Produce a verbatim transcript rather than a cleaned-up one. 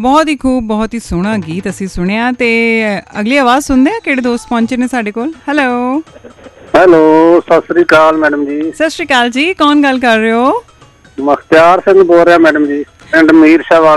ਬਹੁਤ ਹੀ ਖੂਬ, ਬਹੁਤ ਹੀ ਸੋਹਣਾ ਗੀਤ ਅਸੀਂ ਸੁਣਿਆ। ਤੇ ਅਗਲੀ ਆਵਾਜ਼ ਸੁਣਦੇ ਆ ਕਿਹੜੇ ਦੋਸਤ ਪਹੁੰਚੇ ਨੇ ਸਾਡੇ ਕੋਲ। ਹੈਲੋ ਹੈਲੋ, ਸਤਿ ਸ੍ਰੀ ਅਕਾਲ ਮੈਡਮ ਜੀ। ਸਤਿ ਸ਼੍ਰੀ ਅਕਾਲ ਜੀ, ਕੌਣ ਗੱਲ ਕਰ ਰਹੇ ਹੋ? ਮੁਖਤਿਆਰ ਸਿੰਘ ਬੋਲ ਰਿਹਾ ਮੈਡਮ ਜੀ, ਪਿੰਡ ਮੀਰ ਸ਼ਾਹ।